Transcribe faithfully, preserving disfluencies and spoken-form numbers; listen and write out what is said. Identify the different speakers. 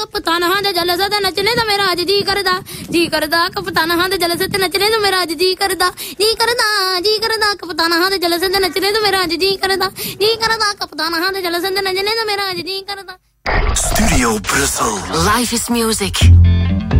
Speaker 1: ਕਪਤਾਨ ਹਾਂ ਦੇ ਜਲਸੇ ਤੇ ਨੱਚਣੇ ਤਾਂ ਮੇਰਾ ਅੱਜ ਜੀ ਕਰਦਾ ਜੀ ਕਰਦਾ ਕਪਤਾਨ ਹਾਂ ਦੇ ਜਲਸੇ ਤੇ ਨੱਚਣੇ ਤਾਂ ਮੇਰਾ ਅੱਜ ਜੀ ਕਰਦਾ ਜੀ ਕਰਦਾ ਜੀ ਕਰਦਾ ਕਪਤਾਨ ਹਾਂ ਦੇ ਜਲਸੇ ਤੇ ਨੱਚਣੇ ਤਾਂ ਮੇਰਾ ਅੱਜ ਜੀ ਕਰਦਾ ਜੀ ਕਰਦਾ ਕਪਤਾਨ ਹਾਂ ਦੇ ਜਲਸੇ ਤੇ ਨੱਚਣੇ ਤਾਂ ਮੇਰਾ ਅੱਜ ਜੀ ਕਰਦਾ
Speaker 2: Studio Brussel.
Speaker 3: Life is music.